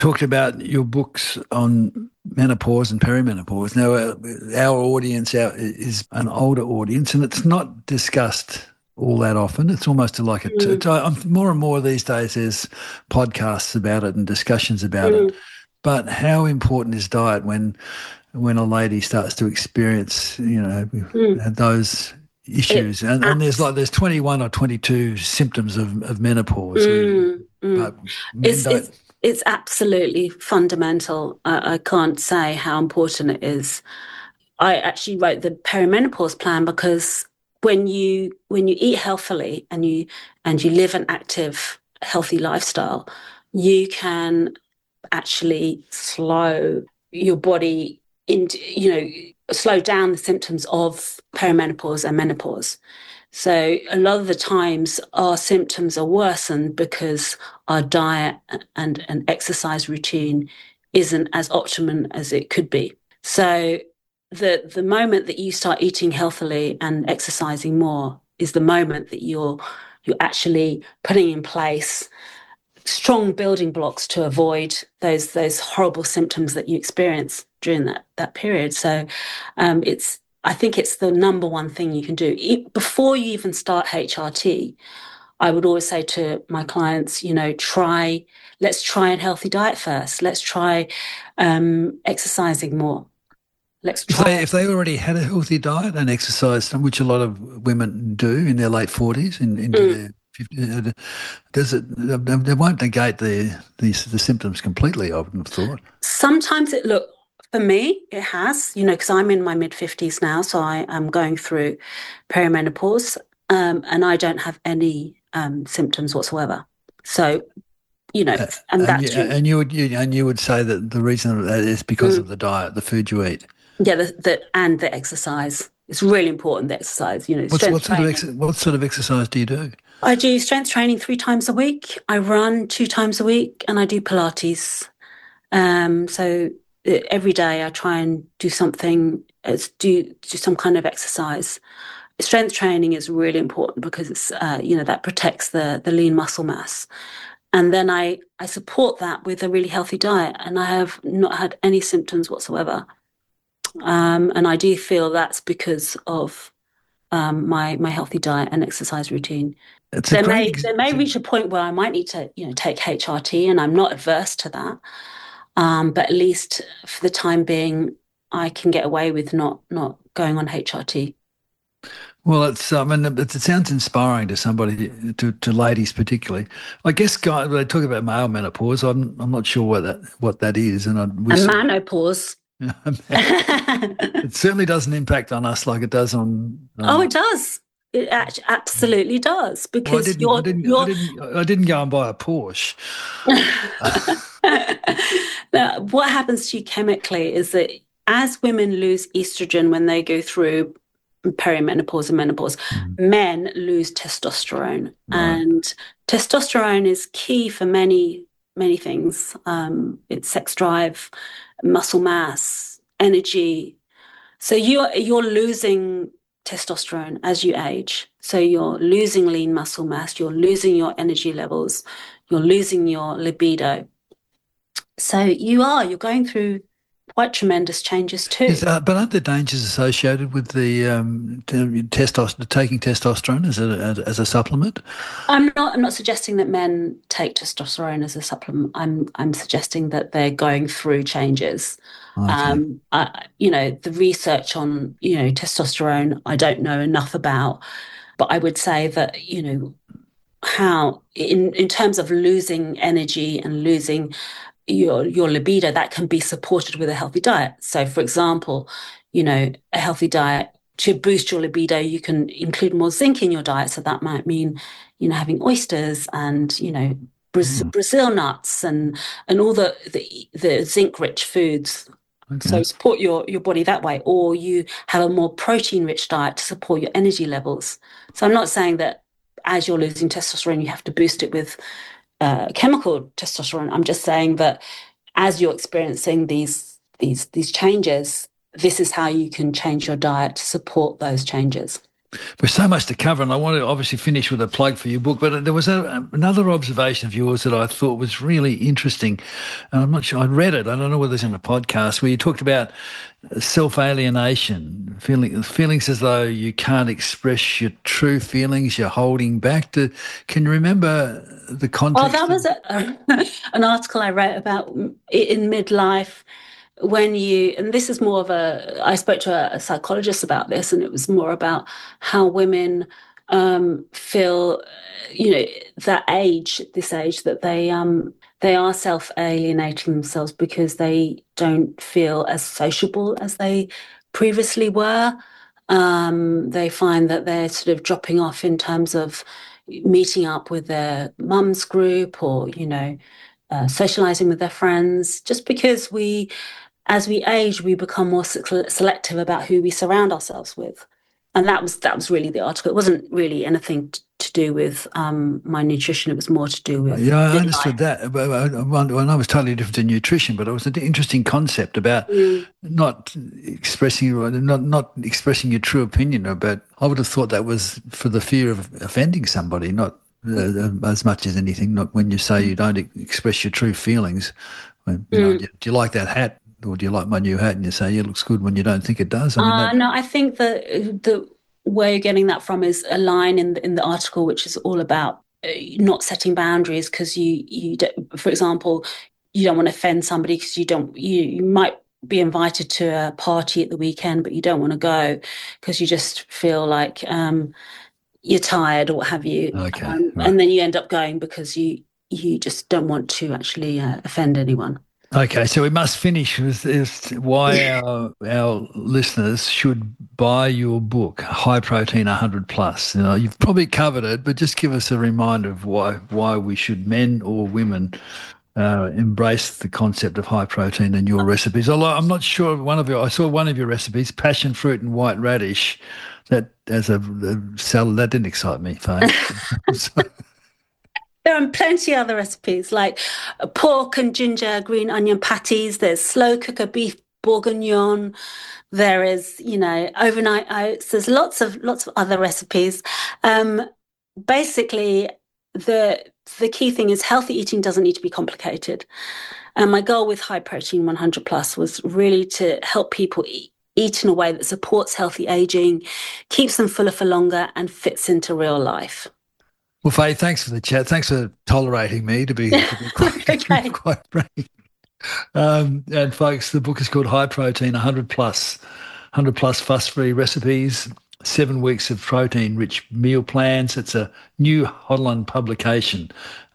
talked about your books on menopause and perimenopause. Now, our audience is an older audience, and it's not discussed all that often. It's almost like Mm, more and more these days. There's podcasts about it and discussions about it. mm, But how important is diet when a lady starts to experience, mm. those It issues? And abs- there's 21 or 22 symptoms of menopause, mm, mm. but men It's don't. it's it's absolutely fundamental. I can't say how important it is. I actually wrote the perimenopause plan because when you eat healthily and you live an active, healthy lifestyle, you can actually slow your body into, slow down the symptoms of perimenopause and menopause. So a lot of the times our symptoms are worsened because our diet and exercise routine isn't as optimum as it could be. So the moment that you start eating healthily and exercising more is the moment that you're actually putting in place strong building blocks to avoid those horrible symptoms that you experience during that period. So it's I think it's the number one thing you can do before you even start HRT. I would always say to my clients, let's try a healthy diet first. Let's try exercising more. Let's If try. they already had a healthy diet and exercise, which a lot of women do in their late 40s and into Mm. their 50s, does it? They won't negate the symptoms completely, I wouldn't have thought. Sometimes it look for me it has, because I'm in my mid 50s now, so I am going through perimenopause, and I don't have any symptoms whatsoever. So Uh, and and that's true. you would say that the reason of that is because Mm. of the diet, the food you eat. Yeah, the exercise. It's really important, the exercise. What's Strength training. what sort of exercise do you do? I do strength training 3 times a week. I run 2 times a week, and I do Pilates. So every day I try and do something, do some kind of exercise. Strength training is really important because that protects the lean muscle mass. And then I support that with a really healthy diet, and I have not had any symptoms whatsoever. And I do feel that's because of my healthy diet and exercise routine. It's a There great. may there may reach a point where I might need to take HRT, and I'm not adverse to that. But at least for the time being, I can get away with not going on HRT. Well, it's I mean, it sounds inspiring to somebody, to ladies particularly. I guess guys, when they talk about male menopause, I'm not sure what that is, and I And wish menopause. it certainly doesn't impact on us like it does Oh, on. it does. It absolutely does Well, because you're I didn't go and buy a Porsche. now, what happens to you chemically is that as women lose estrogen when they go through perimenopause and menopause, Mm. men lose testosterone. Right. And testosterone is key for many, many things. It's sex drive, muscle mass, energy. So you're losing testosterone as you age. So you're losing lean muscle mass, you're losing your energy levels, you're losing your libido. So you're going through quite tremendous changes Is too. but aren't there dangers associated with taking testosterone as a supplement? I'm not suggesting that men take testosterone as a supplement. I'm suggesting that they're going through changes. Okay. The research on, testosterone, I don't know enough about, but I would say that, how in terms of losing energy and losing your libido, that can be supported with a healthy diet. So for example, a healthy diet to boost your libido, you can include more zinc in your diet. So that might mean, having oysters and, Oh, Brazil nuts and all the zinc rich foods. So okay. support your body that way, or you have a more protein rich diet to support your energy levels. So I'm not saying that as you're losing testosterone, you have to boost it with chemical testosterone. I'm just saying that as you're experiencing these changes, this is how you can change your diet to support those changes. There's so much to cover, and I want to obviously finish with a plug for your book, but there was another observation of yours that I thought was really interesting, and I'm not sure, I read it, I don't know whether it's in a podcast, where you talked about self-alienation, feelings as though you can't express your true feelings, you're holding back. Can you remember the context? Oh, that was an article I wrote about in midlife. And this is more of I spoke to a psychologist about this, and it was more about how women feel, this age that they are self-alienating themselves because they don't feel as sociable as they previously were. They find that they're sort of dropping off in terms of meeting up with their mum's group or, socializing with their friends, just because as we age, we become more selective about who we surround ourselves with. And that was really the article. It wasn't really anything to do with my nutrition. It was more to do with... Yeah, I understood that. When I was totally different to nutrition, but it was an interesting concept about not expressing your true opinion about... I would have thought that was for the fear of offending somebody, not as much as anything, not when you say you don't express your true feelings. Do you like that hat? Or do you like my new hat? And you say, yeah, it looks good when you don't think it does. No, I think the where you're getting that from is a line in the article, which is all about not setting boundaries because you for example, you don't want to offend somebody because you might be invited to a party at the weekend, but you don't want to go because you just feel like you're tired or what have you. Okay, right. And then you end up going because you just don't want to actually offend anyone. Okay, so we must finish with why our listeners should buy your book, High Protein 100 Plus. You've probably covered it, but just give us a reminder of why we should, men or women, embrace the concept of high protein in your recipes. Although I'm not sure I saw one of your recipes, passion fruit and white radish, that as a salad, that didn't excite me, Faye. There are plenty of other recipes like pork and ginger green onion patties. There's slow cooker beef bourguignon. There is, overnight oats. There's lots of other recipes. Basically, the key thing is healthy eating doesn't need to be complicated. And my goal with High Protein 100 Plus was really to help people eat in a way that supports healthy aging, keeps them fuller for longer, and fits into real life. Well, Faye, thanks for the chat. Thanks for tolerating me to be quite frank. And folks, the book is called High Protein 100 Plus fuss-free recipes, 7 weeks of protein-rich meal plans. It's a new Holland publication,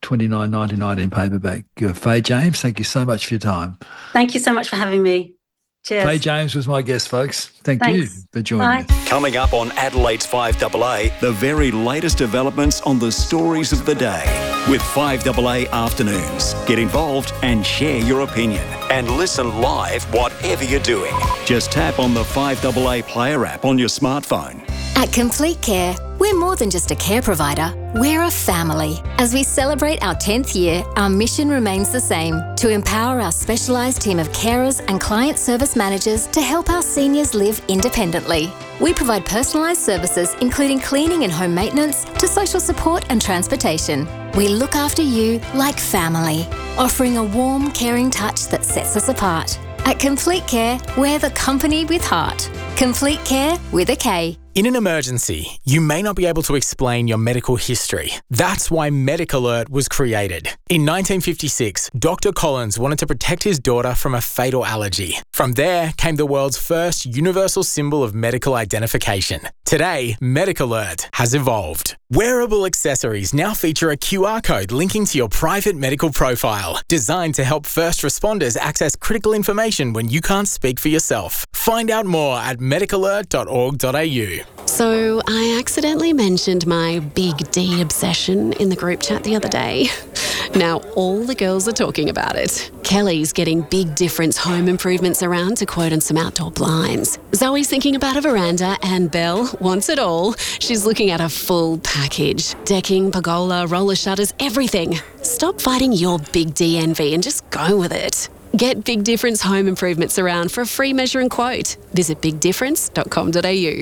$29.99 in paperback. Faye James, thank you so much for your time. Thank you so much for having me. Cheers. Faye James was my guest, folks. Thanks you for joining me. Coming up on Adelaide's 5AA, the very latest developments on the stories of the day with 5AA Afternoons. Get involved and share your opinion. And listen live whatever you're doing. Just tap on the 5AA Player app on your smartphone. At Complete Care, we're more than just a care provider, we're a family. As we celebrate our 10th year, our mission remains the same, to empower our specialised team of carers and client service managers to help our seniors live independently. We provide personalised services including cleaning and home maintenance to social support and transportation. We look after you like family, offering a warm, caring touch that sets us apart. At Complete Care, we're the company with heart. Complete Care with a K. In an emergency, you may not be able to explain your medical history. That's why MedicAlert was created. In 1956, Dr. Collins wanted to protect his daughter from a fatal allergy. From there came the world's first universal symbol of medical identification. Today, MedicAlert has evolved. Wearable accessories now feature a QR code linking to your private medical profile, designed to help first responders access critical information when you can't speak for yourself. Find out more at medicalert.org.au. So I accidentally mentioned my big D obsession in the group chat the other day. Now all the girls are talking about it. Kelly's getting Big Difference home improvements around to quote on some outdoor blinds. Zoe's thinking about a veranda and Belle wants it all. She's looking at a full package. Decking, pergola, roller shutters, everything. Stop fighting your big D envy and just go with it. Get Big Difference home improvements around for a free measure and quote. Visit bigdifference.com.au.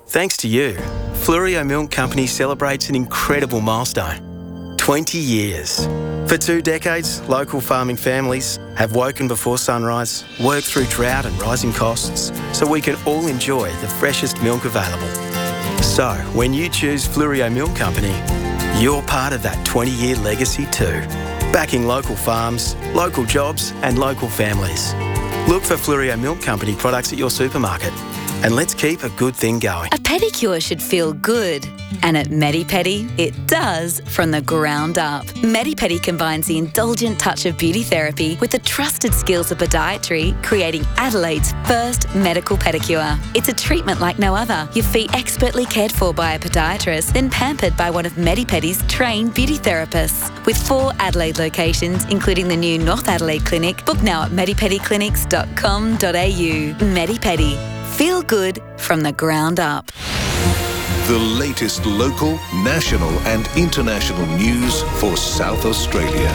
Thanks to you, Fleurieu Milk Company celebrates an incredible milestone. 20 years. For 2 decades, local farming families have woken before sunrise, worked through drought and rising costs, so we can all enjoy the freshest milk available. So, when you choose Fleurieu Milk Company, you're part of that 20-year legacy too, backing local farms, local jobs and local families. Look for Fleurieu Milk Company products at your supermarket, and let's keep a good thing going. A pedicure should feel good. And at Medipedi, it does from the ground up. Medipedi combines the indulgent touch of beauty therapy with the trusted skills of podiatry, creating Adelaide's first medical pedicure. It's a treatment like no other. Your feet expertly cared for by a podiatrist, then pampered by one of Medipedi's trained beauty therapists. With 4 Adelaide locations, including the new North Adelaide Clinic, book now at medipediclinics.com.au. Medipedi. Feel good from the ground up. The latest local, national and international news for South Australia.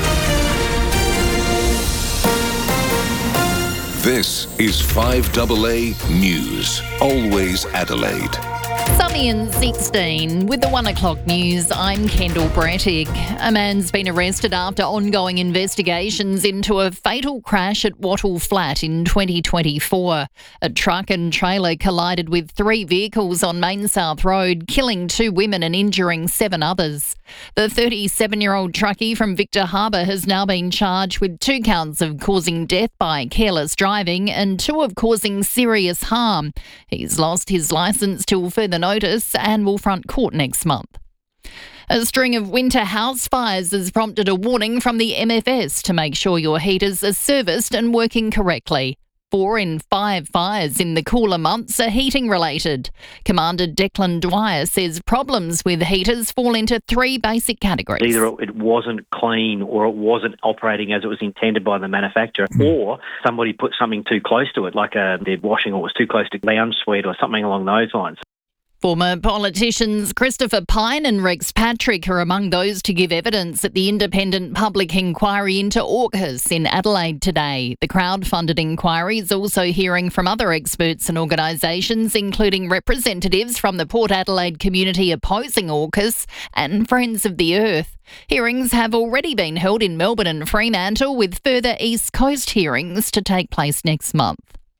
This is 5AA News, always Adelaide. Sunny and 16. With the 1 o'clock news, I'm Kendall Brettig. A man's been arrested after ongoing investigations into a fatal crash at Wattle Flat in 2024. A truck and trailer collided with 3 vehicles on Main South Road, killing 2 women and injuring 7 others. The 37-year-old truckie from Victor Harbour has now been charged with 2 counts of causing death by careless driving and 2 of causing serious harm. He's lost his licence till further notice and will front court next month. A string of winter house fires has prompted a warning from the MFS to make sure your heaters are serviced and working correctly. 4 in 5 fires in the cooler months are heating related. Commander Declan Dwyer says problems with heaters fall into 3 basic categories. Either it wasn't clean or it wasn't operating as it was intended by the manufacturer, or somebody put something too close to it, like their washing or was too close to lounge suite or something along those lines. Former politicians Christopher Pyne and Rex Patrick are among those to give evidence at the independent public inquiry into AUKUS in Adelaide today. The crowd-funded inquiry is also hearing from other experts and organisations, including representatives from the Port Adelaide community opposing AUKUS and Friends of the Earth. Hearings have already been held in Melbourne and Fremantle, with further East Coast hearings to take place next month.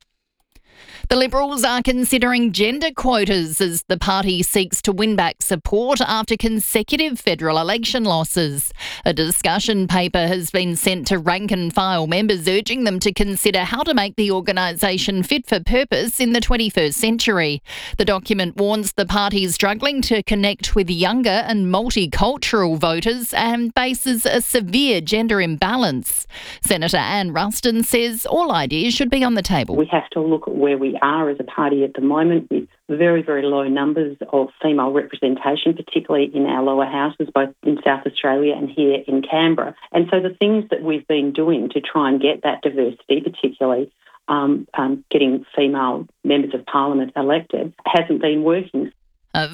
The Liberals are considering gender quotas as the party seeks to win back support after consecutive federal election losses. A discussion paper has been sent to rank and file members, urging them to consider how to make the organisation fit for purpose in the 21st century. The document warns the party is struggling to connect with younger and multicultural voters and faces a severe gender imbalance. Senator Anne Ruston says all ideas should be on the table. We have to look at where we are as a party at the moment, with very, very low numbers of female representation, particularly in our lower houses, both in South Australia and here in Canberra. And so the things that we've been doing to try and get that diversity, particularly getting female members of parliament elected, hasn't been working. A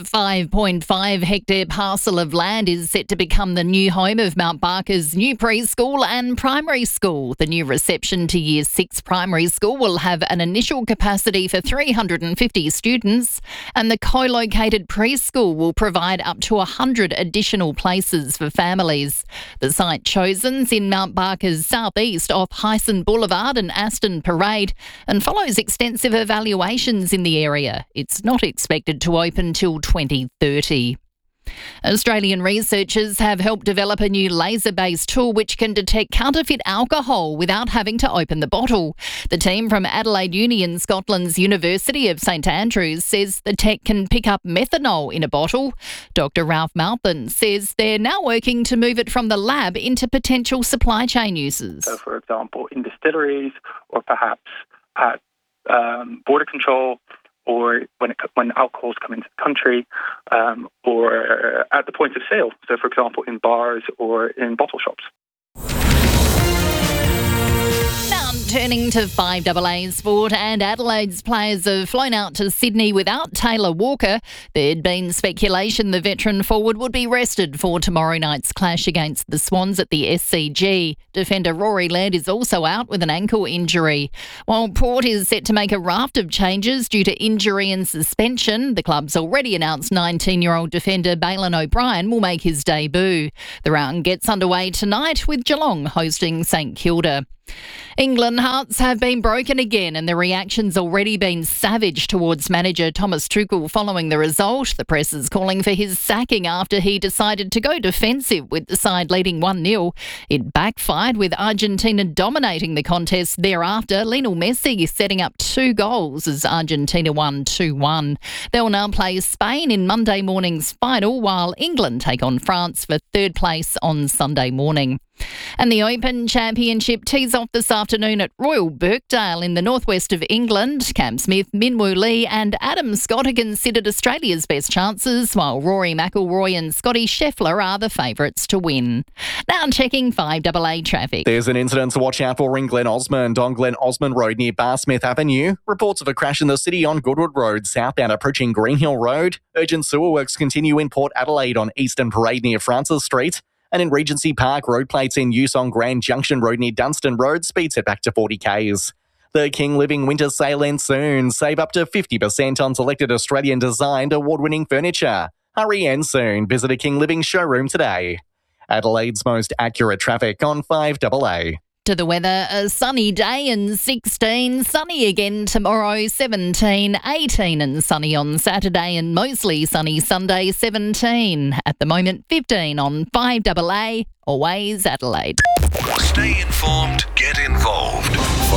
5.5 hectare parcel of land is set to become the new home of Mount Barker's new preschool and primary school. The new reception to Year 6 primary school will have an initial capacity for 350 students, and the co-located preschool will provide up to 100 additional places for families. The site chosen's in Mount Barker's southeast off Hyson Boulevard and Aston Parade, and follows extensive evaluations in the area. It's not expected to open till 2030. Australian researchers have helped develop a new laser-based tool which can detect counterfeit alcohol without having to open the bottle. The team from Adelaide Uni and Scotland's University of St Andrews says the tech can pick up methanol in a bottle. Dr Ralph Malthan says they're now working to move it from the lab into potential supply chain uses. So, for example, in distilleries, or perhaps at border control, or when alcohols come into the country, or at the point of sale. So, for example, in bars or in bottle shops. Mount Turning to 5AA sport, and Adelaide's players have flown out to Sydney without Taylor Walker. There'd been speculation the veteran forward would be rested for tomorrow night's clash against the Swans at the SCG. Defender Rory Laird is also out with an ankle injury. While Port is set to make a raft of changes due to injury and suspension, the club's already announced 19-year-old defender Bailyn O'Brien will make his debut. The round gets underway tonight with Geelong hosting St Kilda. England hearts have been broken again, and the reaction's already been savage towards manager Thomas Tuchel following the result. The press is calling for his sacking after he decided to go defensive with the side leading 1-0. It backfired, with Argentina dominating the contest thereafter. Lionel Messi setting up 2 goals as Argentina won 2-1. They'll now play Spain in Monday morning's final, while England take on France for third place on Sunday morning. And the Open Championship tees off this afternoon at Royal Birkdale in the northwest of England. Cam Smith, Minwoo Lee and Adam Scott are considered Australia's best chances, while Rory McIlroy and Scotty Scheffler are the favourites to win. Now checking 5AA traffic. There's an incident to watch out for in Glen Osmond on Glen Osmond Road near Barsmith Avenue. Reports of a crash in the city on Goodwood Road, southbound approaching Greenhill Road. Urgent sewer works continue in Port Adelaide on Eastern Parade near Francis Street. And in Regency Park, road plates in use on Grand Junction Road near Dunstan Road, speed set back to 40 k's. The King Living Winter Sale ends soon. Save up to 50% on selected Australian-designed award-winning furniture. Hurry in soon. Visit a King Living showroom today. Adelaide's most accurate traffic on 5AA. To the weather, a sunny day and 16, sunny again tomorrow, 17, 18 and sunny on Saturday and mostly sunny Sunday, 17. At the moment, 15 on 5AA, always Adelaide. Stay informed, get involved.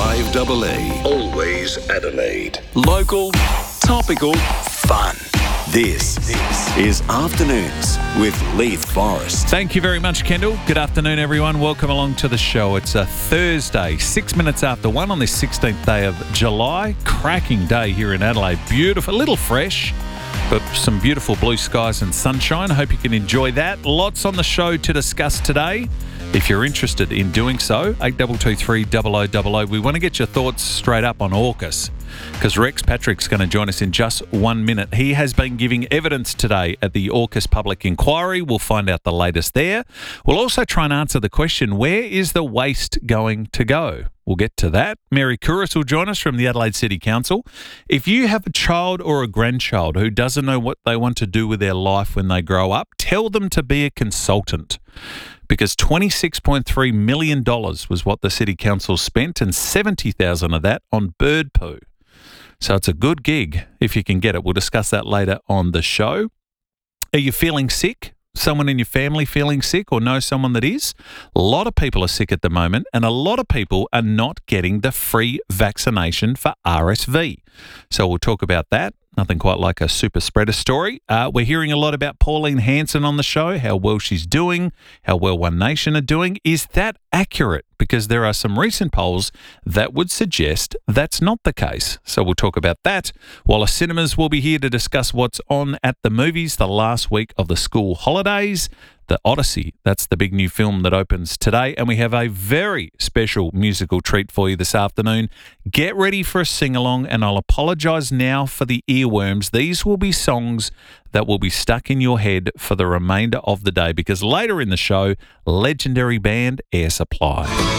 5AA, always Adelaide. Local, topical, fun. This is Afternoons with Leith Forrest. Thank you very much, Kendall. Good afternoon, everyone. Welcome along to the show. It's a Thursday, 6 minutes after 1 on this 16th day of July. Cracking day here in Adelaide. Beautiful, a little fresh, but some beautiful blue skies and sunshine. I hope you can enjoy that. Lots on the show to discuss today. If you're interested in doing so, 8223 0000. We want to get your thoughts straight up on AUKUS, because Rex Patrick's going to join us in just 1 minute. He has been giving evidence today at the AUKUS public inquiry. We'll find out the latest there. We'll also try and answer the question, where is the waste going to go? We'll get to that. Mary Kouris will join us from the Adelaide City Council. If you have a child or a grandchild who doesn't know what they want to do with their life when they grow up, tell them to be a consultant, because $26.3 million was what the City Council spent, and $70,000 of that on bird poo. So it's a good gig if you can get it. We'll discuss that later on the show. Are you feeling sick? Someone in your family feeling sick, or know someone that is? A lot of people are sick at the moment, and a lot of people are not getting the free vaccination for RSV. So we'll talk about that. Nothing quite like a super spreader story. We're hearing a lot about Pauline Hanson on the show, how well she's doing, how well One Nation are doing. Is that accurate? Because there are some recent polls that would suggest that's not the case. So we'll talk about that. Wallace Cinemas will be here to discuss what's on at the movies the last week of the school holidays. The Odyssey, that's the big new film that opens today. And we have a very special musical treat for you this afternoon. Get ready for a sing-along, and I'll apologise now for the earworms. These will be songs that will be stuck in your head for the remainder of the day, because later in the show, legendary band Air Supply.